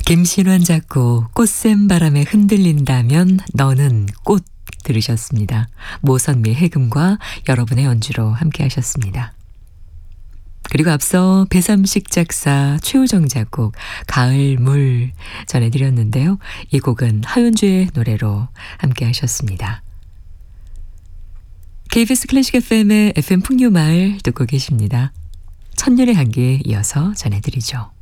김신환 작곡 꽃샘 바람에 흔들린다면 너는 꽃 들으셨습니다. 모선미 해금과 여러분의 연주로 함께 하셨습니다. 그리고 앞서 배삼식 작사 최우정 작곡 가을 물 전해드렸는데요. 이 곡은 하윤주의 노래로 함께 하셨습니다. KBS 클래식 FM의 FM 풍류마을 듣고 계십니다. 천년의 한기에 이어서 전해드리죠.